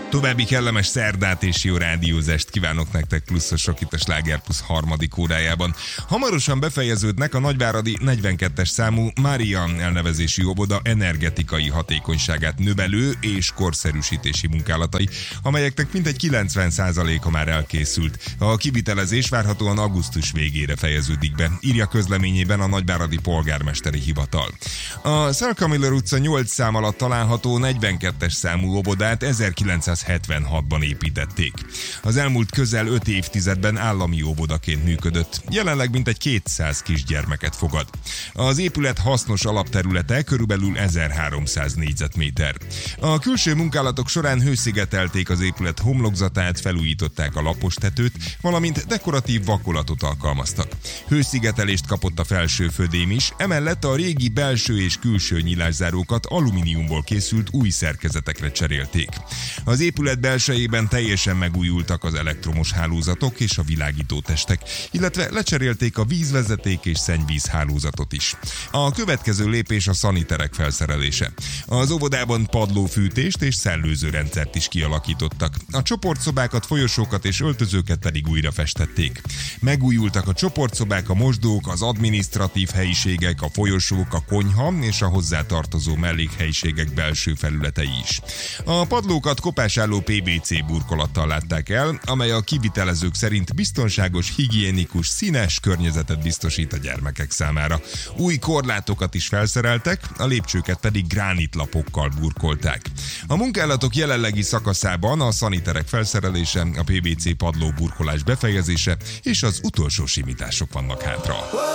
További kellemes szerdát és jó rádiózást kívánok nektek, pluszosok itt a Sláger Plusz harmadik órájában. Hamarosan befejeződnek a nagyváradi 42-es számú Mária elnevezési óvoda energetikai hatékonyságát növelő és korszerűsítési munkálatai, amelyeknek mintegy 90%-a már elkészült. A kivitelezés várhatóan augusztus végére fejeződik be, írja közleményében a nagyváradi polgármesteri hivatal. A Szalkamiller utca 8 szám alatt található 42-es számú óvodát 1976-ban építették. Az elmúlt közel 5 évtizedben állami óvodaként működött. Jelenleg mintegy 200 kisgyermeket fogad. Az épület hasznos alapterülete körülbelül 1300 négyzetméter. A külső munkálatok során hőszigetelték az épület homlokzatát, felújították a lapostetőt, valamint dekoratív vakolatot alkalmaztak. Hőszigetelést kapott a felső födém is, emellett a régi belső és külső nyilászárókat alumíniumból készült új szerkezetekre cserélték. Az épület belsejében teljesen megújultak az elektromos hálózatok és a világítótestek, illetve lecserélték a vízvezeték és szennyvíz hálózatot is. A következő lépés a szaniterek felszerelése. Az óvodában padlófűtést és szellőzőrendszert is kialakítottak. A csoportszobákat, folyosókat és öltözőket pedig újra festették. Megújultak a csoportszobák, a mosdók, az adminisztratív helyiségek, a folyosók, a konyha és a hozzátartozó mellékhelyiségek belső felületei is. A padlókat kopásálló PVC burkolattal látták el, amely a kivitelezők szerint biztonságos, higiénikus, színes környezetet biztosít a gyermekek számára. Új korlátokat is felszereltek, a lépcsőket pedig gránitlapokkal burkolták. A munkálatok jelenlegi szakaszában a szaniterek felszerelése, a PVC padló burkolás befejezése és az utolsó simítások vannak hátra.